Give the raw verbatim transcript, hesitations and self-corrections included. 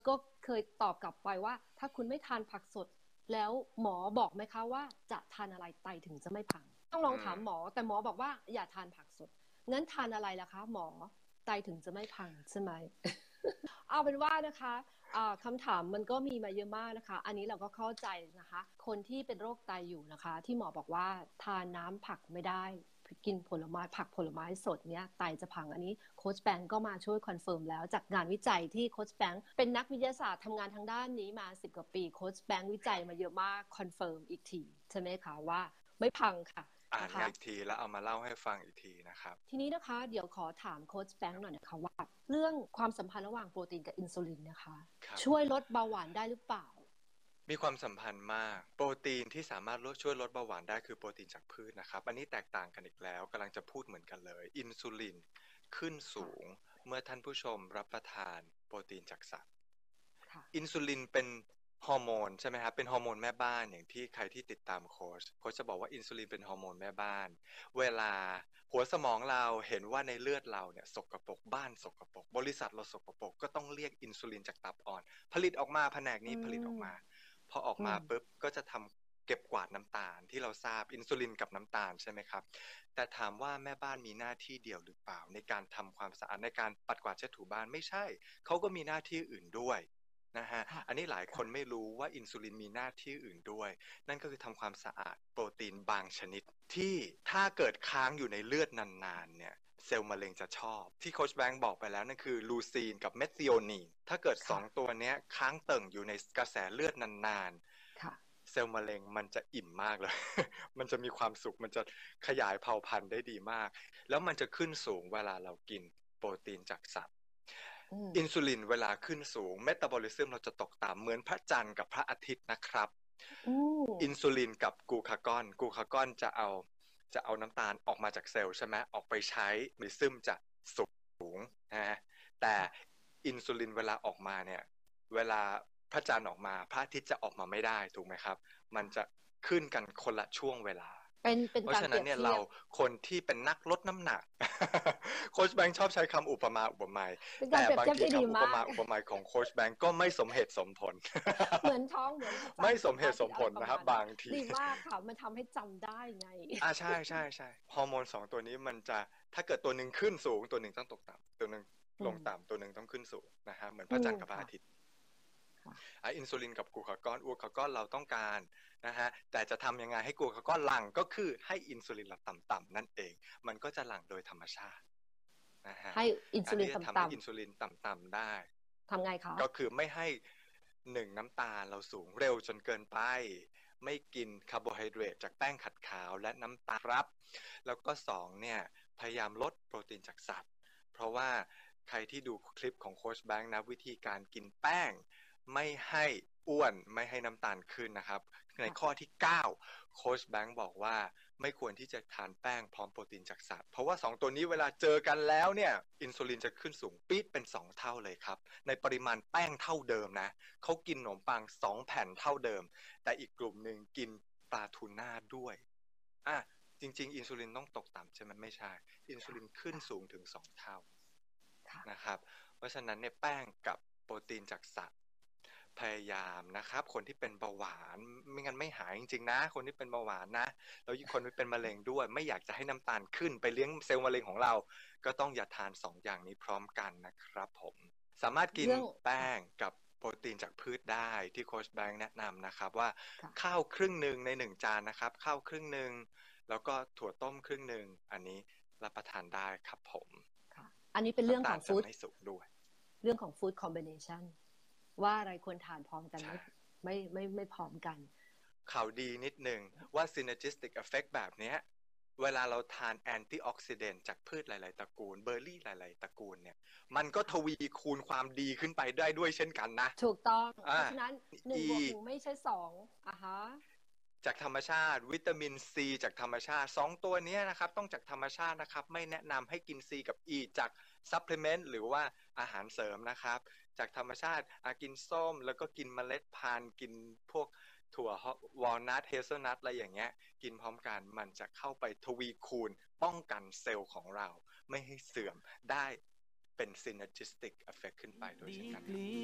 ก็เคยตอบกลับไปว่าถ้าคุณไม่ทานผักสดแล้วหมอบอกไหมคะว่าจะทานอะไรไตถึงจะไม่พังต้องลองถามหมอแต่หมอบอกว่าอย่าทานผักสดงั้นทานอะไรล่ะคะหมอไตถึงจะไม่พังใช่ไหม เอาเป็นว่านะคะะคำถามมันก็มีมาเยอะมากนะคะอันนี้เราก็เข้าใจนะคะคนที่เป็นโรคไตอยู่นะคะที่หมอบอกว่าทานน้ำผักไม่ได้กินผลไม้ผักผลไม้สดเนี้ยไตจะพังอันนี้โค้ชแบงก์ก็มาช่วยคอนเฟิร์มแล้วจากงานวิจัยที่โค้ชแบงก์เป็นนักวิทยาศาสตร์ทำงานทางด้านนี้มาสิบกว่าปีโค้ชแบงก์วิจัยมาเยอะมากคอนเฟิร์มอีกทีใช่ไหมคะว่าไม่พังค่ะอ่านกันอีกทีแล้วเอามาเล่าให้ฟังอีกทีนะครับทีนี้นะคะเดี๋ยวขอถามโค้ชแบงค์หน่อยนะคะว่าเรื่องความสัมพันธ์ระหว่างโปรตีนกับอินซูลินนะคะช่วยลดเบาหวานได้หรือเปล่ามีความสัมพันธ์มากโปรตีนที่สามารถลดช่วยลดเบาหวานได้คือโปรตีนจากพืชนะครับอันนี้แตกต่างกันอีกแล้วกำลังจะพูดเหมือนกันเลยอินซูลินขึ้นสูงเมื่อท่านผู้ชมรับประทานโปรตีนจากสัตว์อินซูลินเป็นฮอร์โมนใช่ไหมครับเป็นฮอร์โมนแม่บ้านอย่างที่ใครที่ติดตามโค้ชโค้ชจะบอกว่าอินซูลินเป็นฮอร์โมนแม่บ้านเวลาหัวสมองเราเห็นว่าในเลือดเราเนี่ยสกปรกบ้านสกปรกบริษัทเราสกปรกก็ต้องเรียกอินซูลินจากตับอ่อนผลิตออกมาแผนกนี้ผลิตออกมาพอออกมาปุ๊บก็จะทำเก็บกวาดน้ำตาลที่เราทราบอินซูลินกับน้ำตาลใช่ไหมครับแต่ถามว่าแม่บ้านมีหน้าที่เดียวหรือเปล่าในการทำความสะอาดในการปัดกวาดเช็ดถูบ้านไม่ใช่เขาก็มีหน้าที่อื่นด้วยนะฮะอันนี้หลายคนไม่รู้ว่าอินซูลินมีหน้าที่อื่นด้วยนั่นก็คือทำความสะอาดโปรตีนบางชนิดที่ถ้าเกิดค้างอยู่ในเลือดนานๆเนี่ยเซลล์มะเร็งจะชอบที่โค้ชแบงค์บอกไปแล้วนั่นคือลูซีนกับเมทธิโอนีนถ้าเกิดสองตัวนี้ค้างเติ่งอยู่ในกระแสเลือดนานๆเซลล์มะเร็งมันจะอิ่มมากเลย มันจะมีความสุขมันจะขยายเผ่าพันธุ์ได้ดีมากแล้วมันจะขึ้นสูงเวลาเรากินโปรตีนจากสัตว์อินซูลินเวลาขึ้นสูงเมตาบอลิซึมเราจะตกต่ำเหมือนพระจันทร์กับพระอาทิตย์นะครับอินซูลินกับกลูคากอนกลูคากอนจะเอาจะเอาน้ำตาลออกมาจากเซลล์ใช่ไหมออกไปใช้ลิซึมจะสูงนะแต่อินซูลินเวลาออกมาเนี่ยเวลาพระจันทร์ออกมาพระอาทิตย์จะออกมาไม่ได้ถูกไหมครับมันจะขึ้นกันคนละช่วงเวลาเพราะฉะนั้นเนี่ยเราคนที่เป็นนักลดน้ำหนักโค้ชแบงค์ชอบใช้คำอุปมาอุปไมยแต่บางทีคำอุปมาอุปไมยของโค้ชแบงค์ก็ไม่สมเหตุสมผลเหมือนท้องเหมือนไม่สมเหตุสมผลนะครับบางทีดีมากค่ะมันทำให้จำได้ไงอ่าใช่ใช่ใช่ฮอร์โมนสองตัวนี้มันจะถ้าเกิดตัวหนึ่งขึ้นสูงตัวหนึ่งต้องตกต่ำตัวหนึ่งลงต่ำตัวหนึ่งต้องขึ้นสูงนะฮะเหมือนพระจันทร์กับพระอาทิตย์อินซูลินกับกลูคากอนกลูคากอนเราต้องการนะฮะแต่จะทำยังไงให้กลูคากอนหลั่งก็คือให้อินซูลินเราต่ำๆนั่นเองมันก็จะหลั่งโดยธรรมชาตินะฮะให้อินซูลินต่ำๆทำให้อินซูลินต่ำๆได้ทำไงคะก็คือไม่ให้หนึ่งน้ำตาลเราสูงเร็วจนเกินไปไม่กินคาร์โบไฮเดรตจากแป้งขัดขาวและน้ำตาลครับแล้วก็สองเนี่ยพยายามลดโปรตีนจากสัตว์เพราะว่าใครที่ดูคลิปของโค้ชแบงค์นะวิธีการกินแป้งไม่ให้อ้วนไม่ให้น้ำตาลขึ้นนะครับในข้อที่เก้าโค้ชแบงค์บอกว่าไม่ควรที่จะทานแป้งพร้อมโปรตีนจากสัตว์เพราะว่าสองตัวนี้เวลาเจอกันแล้วเนี่ยอินซูลินจะขึ้นสูงปี๊ดเป็นสองเท่าเลยครับในปริมาณแป้งเท่าเดิมนะเขากินขนมปังสองแผ่นเท่าเดิมแต่อีกกลุ่มหนึ่งกินปลาทูน่าด้วยอ่ะจริงๆอินซูลินต้องตกต่ำใช่ไหมไม่ใช่อินซูลินขึ้นสูงถึงสองเท่านะครับเพราะฉะนั้นเนี่ยแป้งกับโปรตีนจากสัตว์พยายามนะครับคนที่เป็นเบาหวานไม่งั้นไม่หายจริงๆนะคนที่เป็นเบาหวานนะแล้วยิ่งคนที่เป็นมะเร็งด้วยไม่อยากจะให้น้ำตาลขึ้นไปเลี้ยงเซลล์มะเร็งของเราก็ต้องอย่าทานสองอย่างนี้พร้อมกันนะครับผมสามารถกินแป้งกับโปรตีนจากพืชได้ที่โค้ชแบงค์แนะนำนะครับว่าข้าวครึ่งหนึ่งในหนึ่งจานนะครับข้าวครึ่งหนึ่งแล้วก็ถั่วต้มครึ่งหนึ่งอันนี้รับประทานได้ครับผมอันนี้เป็นเรื่องของฟู้ดไม่สูงด้วยเรื่องของฟู้ดคอมบิเนชันว่าอะไรควรทานพร้อมกันไม่ไม่ไม่ไม่พร้อมกันข่าวดีนิดนึงว่า synergistic effect แบบนี้เวลาเราทานแอนตี้ออกซิเดนต์จากพืชหลายๆตระกูลเบอร์รี่หลายๆตระกูลเนี่ยมันก็ทวีคูณความดีขึ้นไปได้ด้วยเช่นกันนะถูกต้องเพราะฉะนั้นหนึ่งบวกหนึ่งไม่ใช่สองอ่ะฮะจากธรรมชาติวิตามินซีจากธรรมชาติสองตัวนี้นะครับต้องจากธรรมชาตินะครับไม่แนะนำให้กิน C กับ E จากซัพพลีเมนต์หรือว่าอาหารเสริมนะครับจากธรรมชาติอากินส้มแล้วก็กินเมล็ดพันธุ์กินพวกถั่ววอลนัทเฮเซลนัทอะไรอย่างเงี้ยกินพร้อมกันมันจะเข้าไปทวีคูณป้องกันเซลล์ของเราไม่ให้เสื่อมได้เป็น synergistic effect ขึ้นไปโดยเช่นกัน